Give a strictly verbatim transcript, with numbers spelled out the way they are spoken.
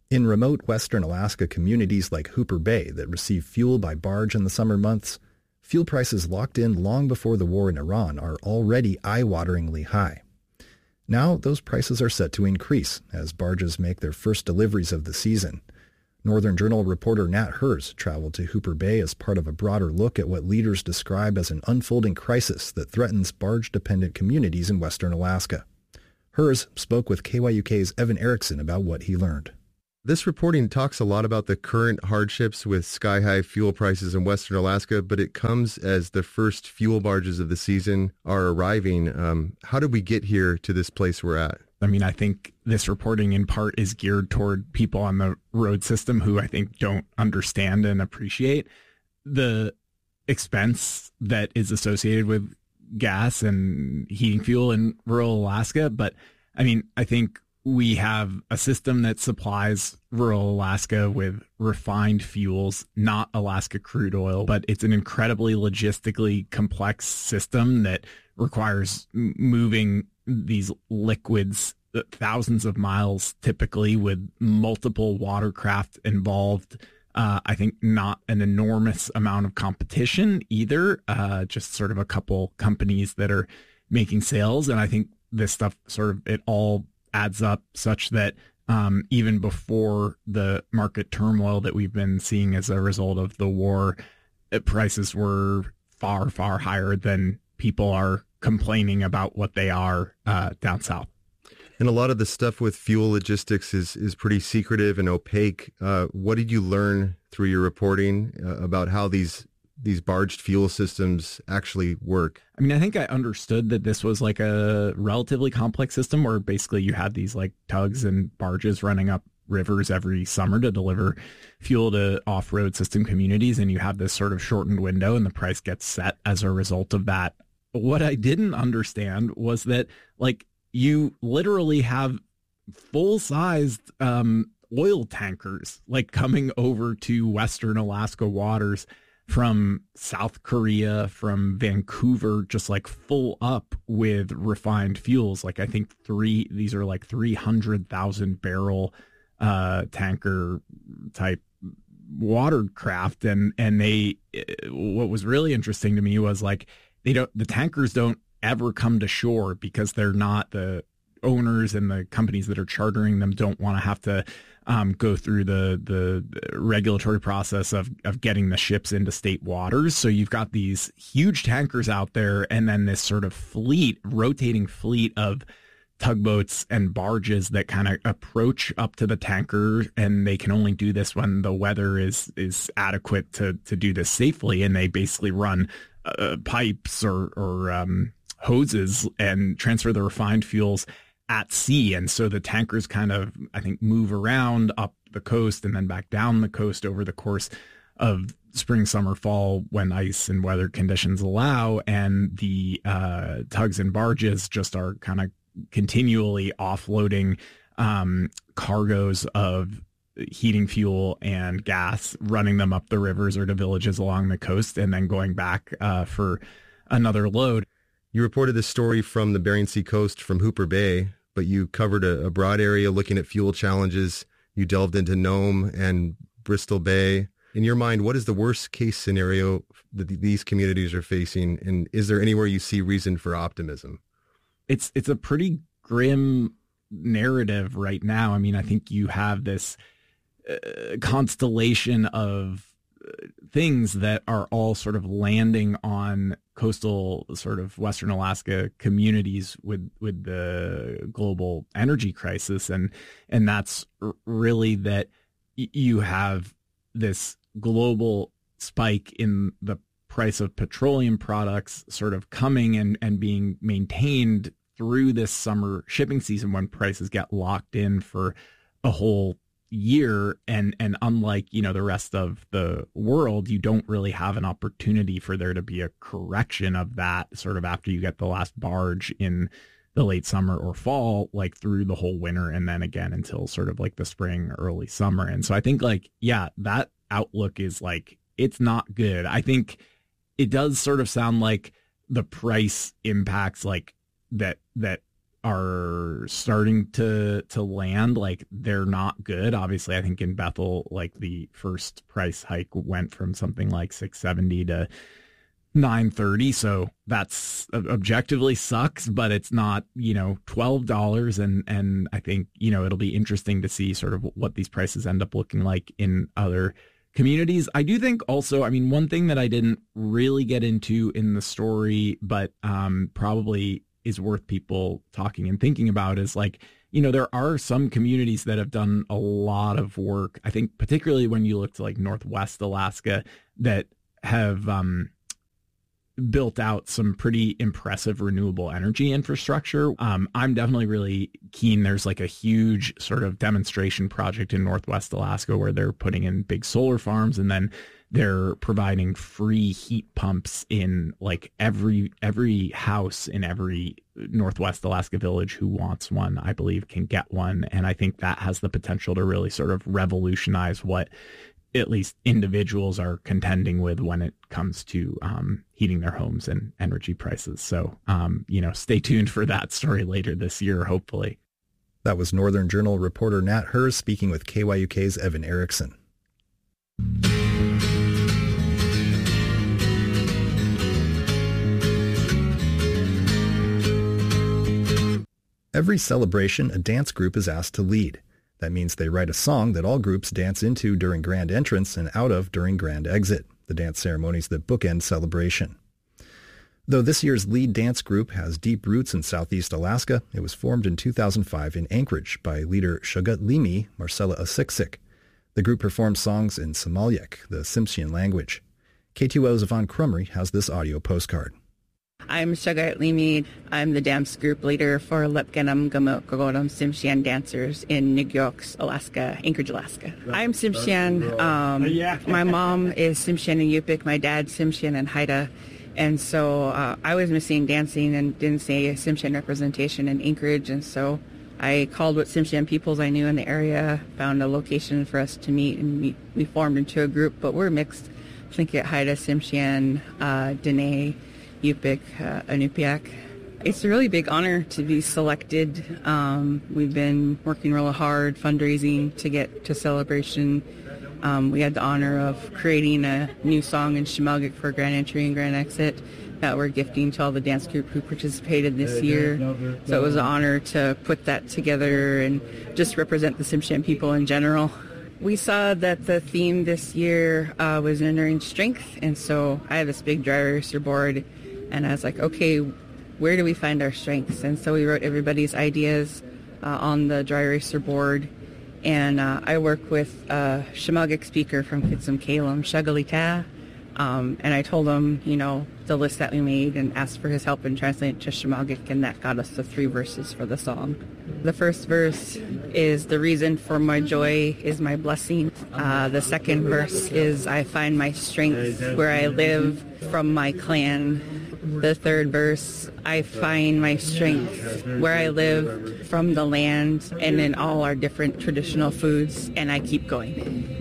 In remote western Alaska communities like Hooper Bay that receive fuel by barge in the summer months, fuel prices locked in long before the war in Iran are already eye-wateringly high. Now those prices are set to increase as barges make their first deliveries of the season. Northern Journal reporter Nat Hers traveled to Hooper Bay as part of a broader look at what leaders describe as an unfolding crisis that threatens barge-dependent communities in western Alaska. Hers spoke with K Y U K's Evan Erickson about what he learned. This reporting talks a lot about the current hardships with sky-high fuel prices in western Alaska, but it comes as the first fuel barges of the season are arriving. Um, how did we get here to this place we're at? I mean, I think this reporting in part is geared toward people on the road system who I think don't understand and appreciate the expense that is associated with gas and heating fuel in rural Alaska. But I mean, I think we have a system that supplies rural Alaska with refined fuels, not Alaska crude oil, but it's an incredibly logistically complex system that requires moving these liquids thousands of miles, typically with multiple watercraft involved. Uh, I think not an enormous amount of competition either, uh, just sort of a couple companies that are making sales. And I think this stuff sort of, it all adds up such that um, even before the market turmoil that we've been seeing as a result of the war, prices were far, far higher than people are complaining about what they are uh, down south. And a lot of the stuff with fuel logistics is is pretty secretive and opaque. Uh, what did you learn through your reporting uh, about how these these barged fuel systems actually work? I mean, I think I understood that this was like a relatively complex system where basically you had these like tugs and barges running up rivers every summer to deliver fuel to off-road system communities. And you have this sort of shortened window and the price gets set as a result of that. What I didn't understand was that like you literally have full-sized um, oil tankers like coming over to western Alaska waters from South Korea, from Vancouver, just like full up with refined fuels. Like I think three, these are like three hundred thousand barrel uh, tanker type watercraft. And, and they, what was really interesting to me was like, they don't, the tankers don't ever come to shore because they're not, the owners and the companies that are chartering them don't want to have to um, go through the, the regulatory process of, of getting the ships into state waters. So you've got these huge tankers out there and then this sort of fleet, rotating fleet of tugboats and barges that kind of approach up to the tanker, and they can only do this when the weather is, is adequate to, to do this safely. And they basically run uh, pipes or, or, um, hoses and transfer the refined fuels at sea. And so the tankers kind of, I think, move around up the coast and then back down the coast over the course of spring, summer, fall when ice and weather conditions allow. And the uh, tugs and barges just are kind of continually offloading um, cargoes of heating fuel and gas, running them up the rivers or to villages along the coast, and then going back uh, for another load. You reported this story from the Bering Sea coast from Hooper Bay, but you covered a, a broad area looking at fuel challenges. You delved into Nome and Bristol Bay. In your mind, what is the worst case scenario that these communities are facing? And is there anywhere you see reason for optimism? It's, it's a pretty grim narrative right now. I mean, I think you have this uh, constellation of things that are all sort of landing on coastal sort of Western Alaska communities with, with the global energy crisis. And, and that's really that y- you have this global spike in the price of petroleum products sort of coming and, and being maintained through this summer shipping season when prices get locked in for a whole year. And, and unlike, you know, the rest of the world, you don't really have an opportunity for there to be a correction of that sort of after you get the last barge in the late summer or fall, like through the whole winter and then again until sort of like the spring, early summer. And so I think like, yeah, that outlook is like, it's not good. I think it does sort of sound like the price impacts like that, that are starting to to land. Like, they're not good. Obviously, I think in Bethel, like, the first price hike went from something like six seventy to nine thirty. So that's objectively sucks, but it's not, you know, twelve dollars. And, and I think, you know, it'll be interesting to see sort of what these prices end up looking like in other communities. I do think also, I mean, one thing that I didn't really get into in the story, but um, probably is worth people talking and thinking about is, like, you know, there are some communities that have done a lot of work. I think particularly when you look to like Northwest Alaska that have, um, built out some pretty impressive renewable energy infrastructure. Um, I'm definitely really keen. There's like a huge sort of demonstration project in Northwest Alaska where they're putting in big solar farms, and then they're providing free heat pumps in like every every house in every Northwest Alaska village who wants one, I believe, can get one. And I think that has the potential to really sort of revolutionize what at least individuals are contending with when it comes to um, heating their homes and energy prices. So, um, you know, stay tuned for that story later this year, hopefully. That was Northern Journal reporter Nat Hers speaking with K Y U K's Evan Erickson. Every celebration, a dance group is asked to lead. That means they write a song that all groups dance into during grand entrance and out of during grand exit, the dance ceremonies that bookend celebration. Though this year's lead dance group has deep roots in Southeast Alaska, it was formed in two thousand five in Anchorage by leader Shagat-Limi Marcella Asiksik. The group performs songs in Samalyak, the Tsimshian language. K two O's Yvonne Crumry has this audio postcard. I'm Shagat-Limi. I'm the dance group leader for Lepkanam Gamot Gogodam Tsimshian dancers in Nugyoks, Alaska, Anchorage, Alaska. I'm Tsimshian. Um, my mom is Tsimshian and Yupik. My dad's Tsimshian and Haida. And so uh, I was missing dancing and didn't see a Tsimshian representation in Anchorage. And so I called what Tsimshian peoples I knew in the area, found a location for us to meet, and we, we formed into a group. But we're mixed. Tlingit, Haida, Tsimshian, uh, Dene, Yupik, uh, Inupiaq. It's a really big honor to be selected. Um, we've been working really hard, fundraising to get to celebration. Um, we had the honor of creating a new song in Shemagik for Grand Entry and Grand Exit that we're gifting to all the dance group who participated this year. So it was an honor to put that together and just represent the Tsimshian people in general. We saw that the theme this year uh, was Entering Strength, and so I have this big dry eraser board. And I was like, okay, where do we find our strengths? And so we wrote everybody's ideas uh, on the dry eraser board. And uh, I work with a Shemagik speaker from Kitsum Kalem, Shagalita. Um, and I told him, you know, the list that we made and asked for his help in translating it to Shemagik. And that got us the three verses for the song. The first verse is the reason for my joy is my blessing. Uh, the second verse is I find my strength where I live from my clan. The third verse, I find my strength where I live from the land and in all our different traditional foods, and I keep going.